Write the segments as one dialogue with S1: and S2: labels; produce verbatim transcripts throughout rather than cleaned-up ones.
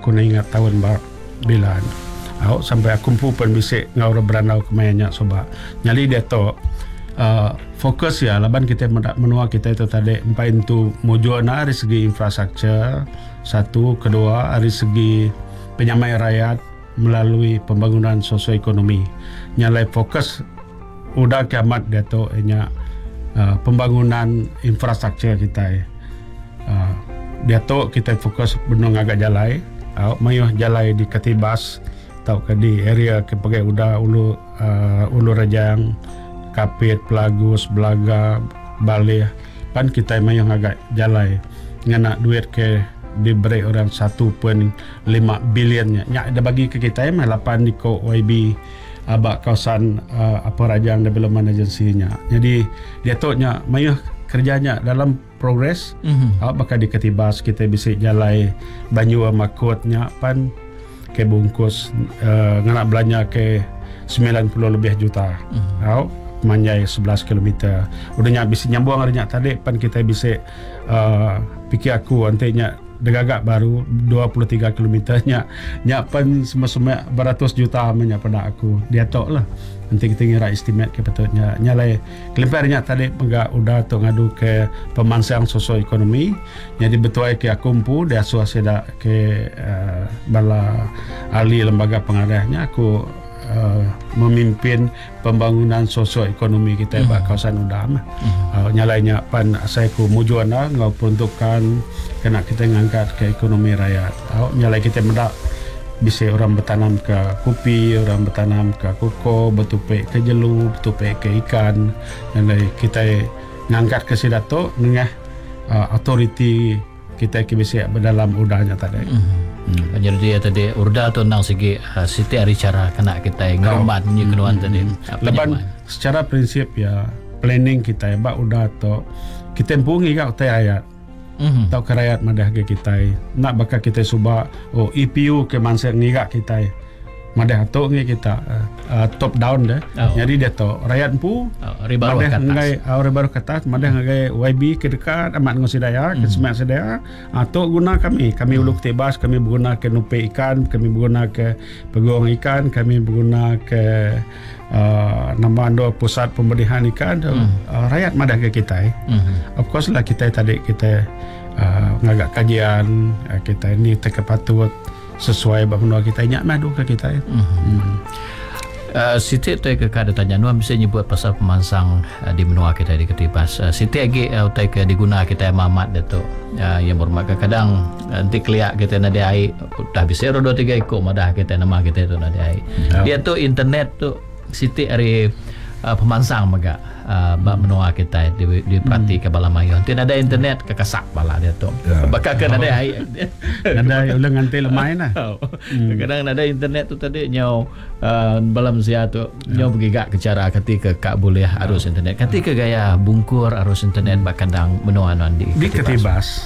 S1: aku nak ingat tahun bar bilan. Aku sampai aku pun bisik ngau beranau kemayanya soba. Nyali dia tu uh, fokus ya laban kita menua kita itu tadi empat itu mujuan dari segi infrastruktur satu, kedua dari segi penyamai rakyat melalui pembangunan sosioekonomi. Nyalai fokus udah kiamat dia tu nya uh, pembangunan infrastruktur kita. Uh, dia tu kita fokus benung agak jalai, uh, mayuh jalai di Ketibas tau ke di area ke pakai udah ulu uh, ulu Rejang, Kapit, Pelagus, Belaga, Baleh kan kita mayuh agak jalai ngana duit ke diberi orang satu perpuluhan lima bilion nya ada bagi ke kita mah lapan di ko Y B abak kawasan uh, apa Rajang Development Agency-nya. Jadi dia tu nya mayuh kerjanya dalam progres mm-hmm. uh, bakal di Ketibas kita bisa jalai Banyu Makutnya pan ke bungkus uh, ngana belanja ke sembilan puluh lebih juta. Mm-hmm. uh, manjai sebelas kilometer. Udahnya bisa nyambung harinya tadi pan kita bisa uh, pikir aku nantinya degagak baru dua puluh tiga kilometernya nyapan semua-semua beratus juta amanya pada aku dia tok lah nanti kita ngira estimate ke betulnya nyalai kelimpernya tadi enggak udah tu ngadu ke pemansang sosioekonomi jadi betul ke aku empu dia suasana ke uh, bala ahli lembaga pengarahnya aku Uh, memimpin pembangunan sosioekonomi kita hmm. kawasan Udam. Hmm. Uh, nyalainya pan saya ku mujuana ngau peruntukan kena kita ngangkat ke ekonomi rakyat. Uh, nyalai kita mendak bisa orang bertanam ke kopi, orang bertanam ke koko, betupe ke jelu, betupe ke ikan. Nyalai kita ngangkat ke sidato ngah uh, authority kita ke bisa berdalam udahnya tadi. Hmm.
S2: Hmm. Jadi dia tadi urda tu nang segi uh, siti hari cara kena kita ngormat punya keduan hmm. tadi.
S1: Leban secara prinsip ya planning kita ya bak udah tu kita empungi kau teh ayat. Mm-hmm. Tau ke rakyat madah ke kita nak bakal kita subah oh E P U ke manser ngiga kita madah tu ngi kita uh, uh, top down deh. Oh. Jadi dia tu rakyat pu
S2: oh, ribaru ke atas.
S1: Ngai uh, ribaru ke atas madah ngai Y B ke dekat amat ngos daya ke semak sedaya atau guna kami kami mm. uluk Tebas kami berguna ke nupe ikan kami berguna ke peguang ikan kami berguna ke uh, nama ando pusat pemberian ikan mm. uh, rakyat madah ke kita mm. of course lah kita tadi kita uh, ngagak kajian uh, kita ini terkepatut sesuai bahawa kita ingat madu ke kita. Mm-hmm. Mm.
S2: Uh, Siti tu ke kada tanya nuam bisa nyebut pasal pemansang uh, di menua kita di Ketibas. Uh, Siti lagi uh, utai ke diguna kita mamat dia tu. Uh, yang bermak kadang nanti keliak kita nak dia ai dah bisa dua tiga ikut madah kita nama kita tu nak dia ai. Oh. Dia tu internet tu Siti hari uh, pemansang maga uh, bab menua kita di di parti hmm. ke Balamayo. Nanti ada internet ke kasak bala dia tu. Ya. Bakal kan ada ai.
S1: Ada ulang nanti lemai nah.
S2: Hmm. Kadang ada internet tu tadi nyau uh, balam sia tu nyau bergigak ke cara ketika kak boleh arus internet. Ketika gaya bungkur arus internet bakandang menua nan di
S1: di Ketibas.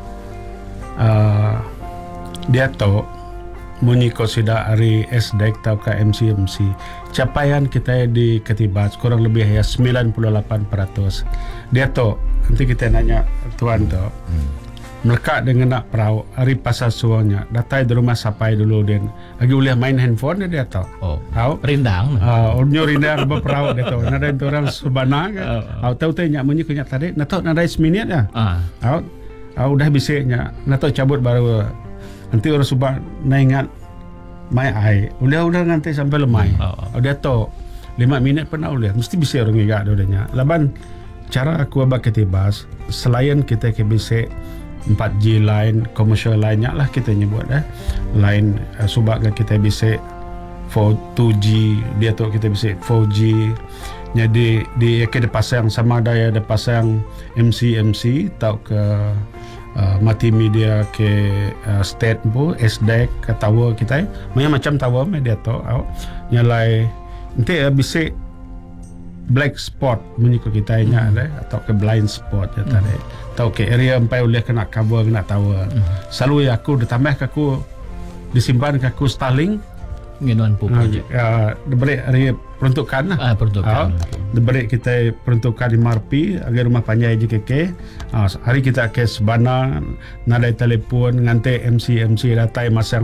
S1: Uh, dia tu Munyi kosida hari S D E C atau ke M C M C capaian kita di Ketibas kurang lebih ya sembilan puluh lapan peratus. Dia tu nanti kita nanya tuan tu hmm. melekat dengan nak perahu hari pasal suanya datai di rumah sapai dulu dan lagi boleh main handphone dia tu
S2: oh
S1: tahu
S2: rindang
S1: ah uh, onyo rindang berperahu dia tu nada itu orang subana kan tahu tahu tu nyak munyi kunyak tadi nak tahu nada seminit ya ah tahu tahu dah bisiknya nak tahu cabut baru nanti orang subah nak ingat mai ai udah-udah nanti sampai lemai oh, oh. Dia tu lima minit pernah udah mesti bisa orang ingat dudanya laban cara aku abak Ketibas selain kita ke bisa empat G line commercial line lah kita nyebut eh line uh, subak kita bisa dua G dia tu kita bisa empat G jadi di ke pasang sama daya ada pasang M C M C tau ke Uh, multimedia ke uh, state bu S D E C ke tower kita macam macam tower media tu oh, nyalai nanti uh, bisa black spot menyiko kita nya mm. atau ke blind spot ya tadi mm. atau ke area empai boleh kena cover kena tower mm. selalu ya aku ditambah ke aku disimpan ke aku Starlink
S2: ngenuan pu projek
S1: uh, diberi area peruntukan lah
S2: ah, peruntukan
S1: uh, diberi kita peruntukan di Marpi agar rumah panjai J K K uh, hari kita ke Sebana nadai telefon ngantai M C M C datai masang